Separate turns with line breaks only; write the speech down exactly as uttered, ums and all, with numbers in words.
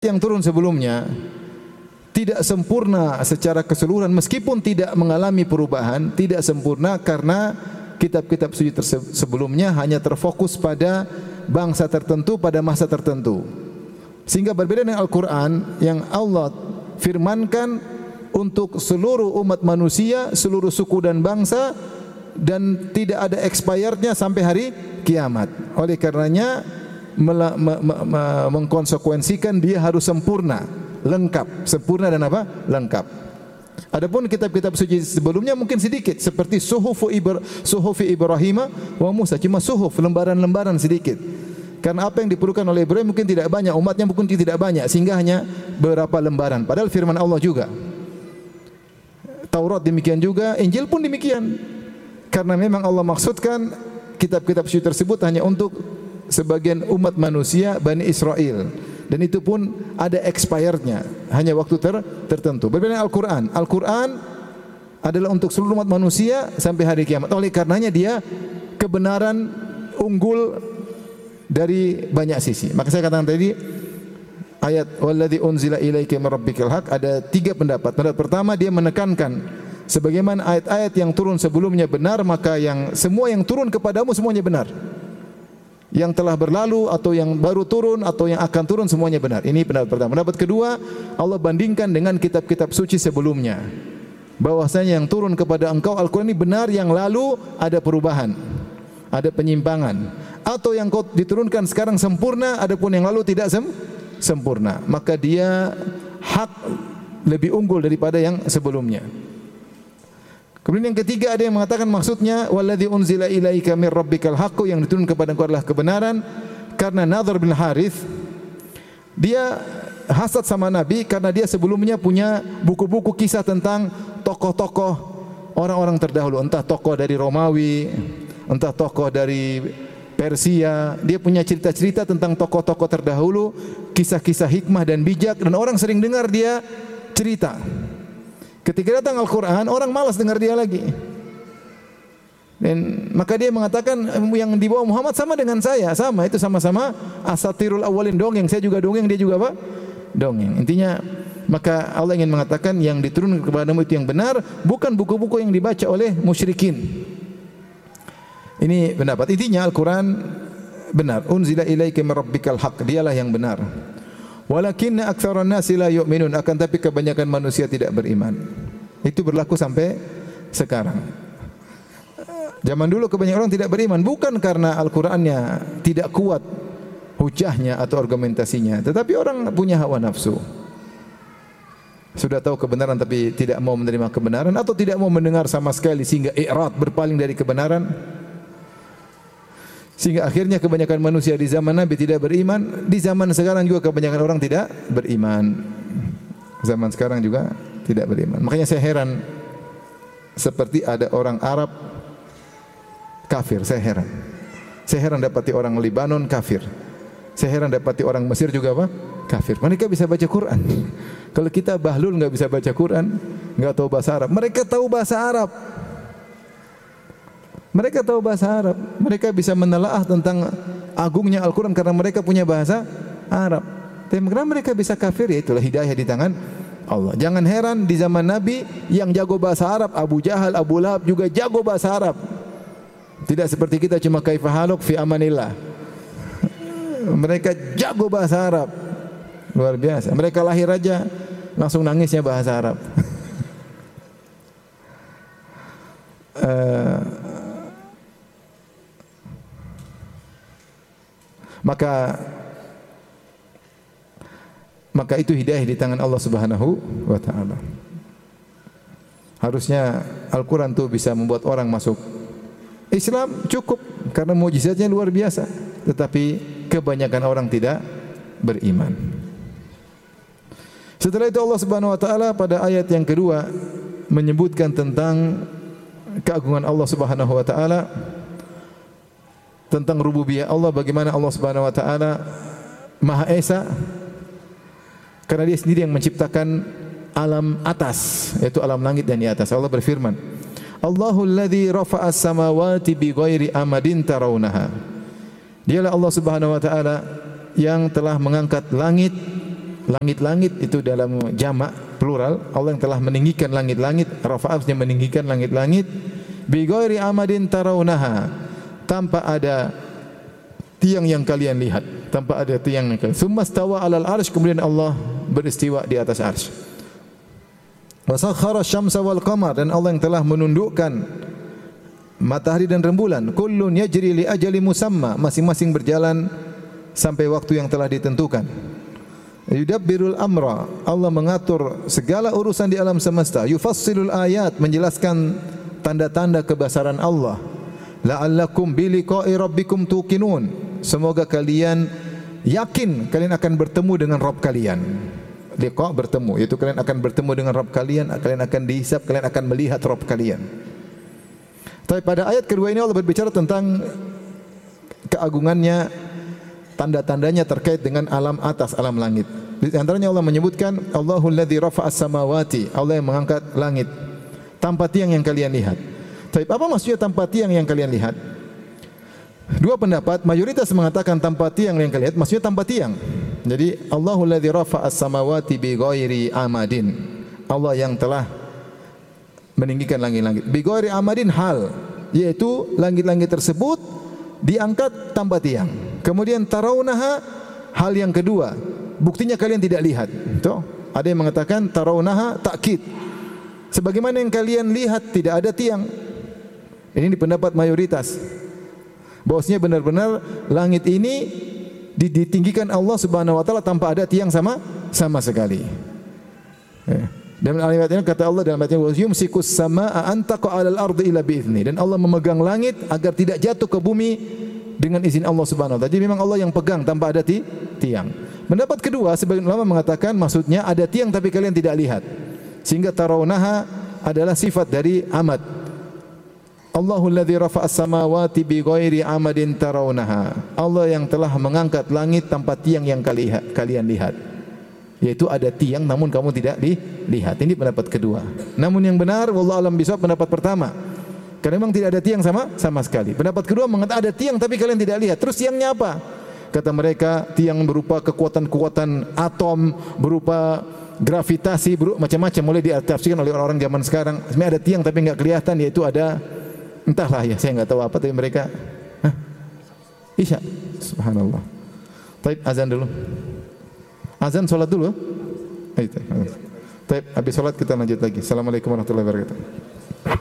yang turun sebelumnya tidak sempurna secara keseluruhan, meskipun tidak mengalami perubahan, tidak sempurna karena kitab-kitab suci sebelumnya hanya terfokus pada bangsa tertentu pada masa tertentu. Sehingga berbeda dengan Al-Quran yang Allah firmankan untuk seluruh umat manusia, seluruh suku dan bangsa, dan tidak ada expirednya sampai hari kiamat. Oleh karenanya mela, me, me, me, mengkonsekuensikan dia harus sempurna, lengkap, sempurna dan apa? Lengkap. Adapun kitab-kitab suci sebelumnya mungkin sedikit, seperti suhuf Ibra, suhuf Ibrahim wa Musa, cuma suhuf, lembaran-lembaran sedikit. Karena apa yang diperlukan oleh Ibrahim mungkin tidak banyak, umatnya mungkin tidak banyak, sehingga hanya beberapa lembaran. Padahal firman Allah juga. Taurat demikian juga, Injil pun demikian. Karena memang Allah maksudkan kitab-kitab suci tersebut hanya untuk sebagian umat manusia Bani Israel, dan itu pun ada expirednya, hanya waktu ter tertentu. Berbeda dengan Al-Quran. Al-Quran adalah untuk seluruh umat manusia sampai hari kiamat. Oleh karenanya dia kebenaran unggul dari banyak sisi. Maka saya katakan tadi ayat walladzi unzila ilaika mir rabbikal haq ada tiga pendapat. Pendapat pertama dia menekankan sebagaimana ayat-ayat yang turun sebelumnya benar, maka yang semua yang turun kepadamu semuanya benar. Yang telah berlalu atau yang baru turun atau yang akan turun semuanya benar. Ini pendapat pertama. Pendapat kedua, Allah bandingkan dengan kitab-kitab suci sebelumnya, bahwasanya yang turun kepada engkau Al-Quran ini benar, yang lalu ada perubahan, ada penyimpangan, atau yang kau diturunkan sekarang sempurna, adapun yang lalu tidak sem sempurna. Maka dia hak lebih unggul daripada yang sebelumnya. Kemudian yang ketiga ada yang mengatakan maksudnya walladzi unzila ilaika mir rabbikal haqq, yang diturunkan kepada engkau adalah kebenaran. Karena Nadhr bin Harith dia hasad sama Nabi karena dia sebelumnya punya buku-buku kisah tentang tokoh-tokoh orang-orang terdahulu, entah tokoh dari Romawi, entah tokoh dari Persia. Dia punya cerita-cerita tentang tokoh-tokoh terdahulu, kisah-kisah hikmah dan bijak, dan orang sering dengar dia cerita. Ketika datang Al-Quran, orang malas dengar dia lagi. Dan maka dia mengatakan yang dibawa Muhammad sama dengan saya, sama itu sama-sama asatirul awalin, dongeng. Saya juga dongeng, dia juga apa? Dongeng. Intinya maka Allah ingin mengatakan yang diturunkan kepadamu itu yang benar, bukan buku-buku yang dibaca oleh musyrikin. Ini pendapat. Intinya Al-Quran benar. Unzila ilaika mir rabbikal haqq, dialah yang benar. Walakinna aktsaran nasi la yu'minun, akan tapi kebanyakan manusia tidak beriman. Itu berlaku sampai sekarang. Zaman dulu kebanyakan orang tidak beriman bukan karena Al-Qur'annya tidak kuat hujahnya atau argumentasinya, tetapi orang punya hawa nafsu. Sudah tahu kebenaran tapi tidak mau menerima kebenaran, atau tidak mau mendengar sama sekali sehingga i'rad, berpaling dari kebenaran. Sehingga akhirnya kebanyakan manusia di zaman Nabi tidak beriman, di zaman sekarang juga kebanyakan orang tidak beriman. Zaman sekarang juga tidak beriman. Makanya saya heran, seperti ada orang Arab kafir, saya heran. Saya heran dapati orang Libanon kafir. Saya heran dapati orang Mesir juga apa? Kafir. Mereka bisa baca Quran. Kalau kita bahlul enggak bisa baca Quran, enggak tahu bahasa Arab. Mereka tahu bahasa Arab. Mereka tahu bahasa Arab. Mereka bisa menelaah tentang agungnya Al-Quran karena mereka punya bahasa Arab. Tapi karena mereka bisa kafir, ya itulah hidayah di tangan Allah. Jangan heran di zaman Nabi yang jago bahasa Arab, Abu Jahal, Abu Lahab juga jago bahasa Arab. Tidak seperti kita cuma kaifa haluk fi amanillah. Mereka jago bahasa Arab. Luar biasa. Mereka lahir aja langsung nangisnya bahasa Arab. uh, Maka maka itu hidayah di tangan Allah Subhanahu wa taala. Harusnya Al-Qur'an itu bisa membuat orang masuk Islam, cukup karena mukjizatnya luar biasa, tetapi kebanyakan orang tidak beriman. Setelah itu Allah Subhanahu wa taala pada ayat yang kedua menyebutkan tentang keagungan Allah Subhanahu wa taala, tentang rububiyah Allah, bagaimana Allah Subhanahu wa taala Maha Esa karena dia sendiri yang menciptakan alam atas, yaitu alam langit dan di atas. Allah berfirman, Allahul ladzi rafa'as samawati bighairi amadin tarawunaha. Dialah Allah Subhanahu wa taala yang telah mengangkat langit langit-langit itu dalam jamak plural, Allah yang telah meninggikan langit-langit, rafa'ahnya meninggikan langit-langit bi ghairi amadin tarawunaha, tanpa ada tiang yang kalian lihat, tanpa ada tiang yang kalian. Tsumma stawa 'alal arsy, kemudian Allah beristiwa di atas arsy. Wa sakhkhara asy-syamsa wal qamar, dan Allah yang telah menundukkan matahari dan rembulan. Kullun yajri li ajali musamma, masing-masing berjalan sampai waktu yang telah ditentukan. Yudabbirul amra, Allah mengatur segala urusan di alam semesta. Yufassilul ayat, menjelaskan tanda-tanda kebesaran Allah. La'allakum bi liqa'i rabbikum tuqinun, semoga kalian yakin kalian akan bertemu dengan Rabb kalian. Liqa' bertemu, yaitu kalian akan bertemu dengan Rabb kalian, kalian akan dihisab, kalian akan melihat Rabb kalian. Tapi pada ayat kedua ini Allah berbicara tentang keagungannya, tanda-tandanya terkait dengan alam atas, alam langit. Di antaranya Allah menyebutkan Allahul ladzi rafa'as samawati, Allah yang mengangkat langit tanpa tiang yang kalian lihat. Tapi apa maksudnya tanpa tiang yang kalian lihat? Dua pendapat, mayoritas mengatakan tanpa tiang yang kalian lihat maksudnya tanpa tiang. Jadi Allahul ladzi rafa'as samawati bi ghairi amadin, Allah yang telah meninggikan langit-langit. Bi ghairi amadin hal, yaitu langit-langit tersebut diangkat tanpa tiang. Kemudian tarawunaha, hal yang kedua, buktinya kalian tidak lihat. Tuh, ada yang mengatakan tarawunaha takkid, sebagaimana yang kalian lihat tidak ada tiang. Ini pendapat mayoritas, bahwasanya benar-benar langit ini ditinggikan Allah Subhanahu wa taala tanpa ada tiang sama sama sekali. Eh. Dan ayat ini kata Allah dalam ayatnya, wa yumsikus samaa'a an taqa 'alal ardi illa bi'izni, dan Allah memegang langit agar tidak jatuh ke bumi dengan izin Allah Subhanahu wa taala. Jadi memang Allah yang pegang tanpa ada ti tiang. Pendapat kedua, sebagian ulama mengatakan maksudnya ada tiang tapi kalian tidak lihat. Sehingga tarawunaha adalah sifat dari amad. Allahul ladzi rafa'as samawati bi ghairi amadin tarawunaha, Allah yang telah mengangkat langit tanpa tiang yang kalian lihat. Yaitu ada tiang namun kamu tidak dilihat. Ini pendapat kedua. Namun yang benar wallahu alam bisawab pendapat pertama. Karena memang tidak ada tiang sama sama sekali. Pendapat kedua mengatakan ada tiang tapi kalian tidak lihat. Terus tiangnya apa? Kata mereka tiang berupa kekuatan-kekuatan atom, berupa gravitasi, berupa macam-macam, mulai ditafsirkan oleh orang-orang zaman sekarang. Sebenarnya ada tiang tapi enggak kelihatan, yaitu ada entahlah ya, saya enggak tahu apa, tapi mereka hah? Isya. Subhanallah. Baik, azan dulu. Azan salat dulu. Baik, habis salat kita lanjut lagi. Assalamualaikum warahmatullahi wabarakatuh.